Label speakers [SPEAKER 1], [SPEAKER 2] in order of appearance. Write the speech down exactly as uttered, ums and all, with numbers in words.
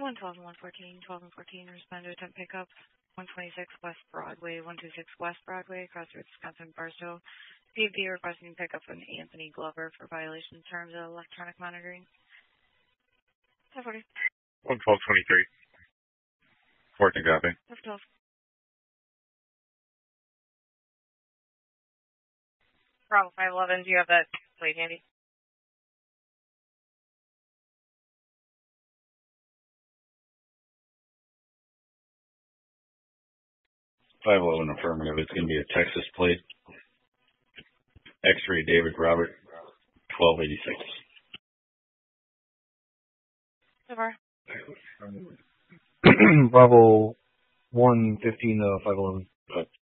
[SPEAKER 1] one twelve and one fourteen, twelve and fourteen, respond to attempt pickup, one twenty-six West Broadway, one twenty-six West Broadway, Crossroads, Wisconsin, Barstow. P B requesting pickup from Anthony Glover for violation of terms of electronic monitoring. ten forty.
[SPEAKER 2] one twelve twenty-three. fourteen copy.
[SPEAKER 1] ten twelve. Bravo five eleven, do you have that plate handy?
[SPEAKER 3] five eleven affirmative. It's going to be a Texas plate. X-ray David Robert, twelve eighty-six.
[SPEAKER 1] So far.
[SPEAKER 4] Bravo one fifteen, uh, five eleven.